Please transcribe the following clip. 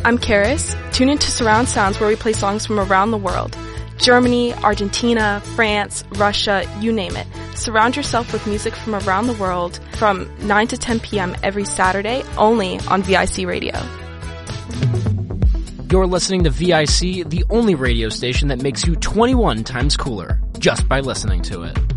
I'm Karis. Tune into Surround Sounds where we play songs from around the world. Germany, Argentina, France, Russia, you name it. Surround yourself with music from around the world from 9 to 10 p.m. every Saturday, only on VIC Radio. You're listening to VIC, the only radio station that makes you 21 times cooler, just by listening to it.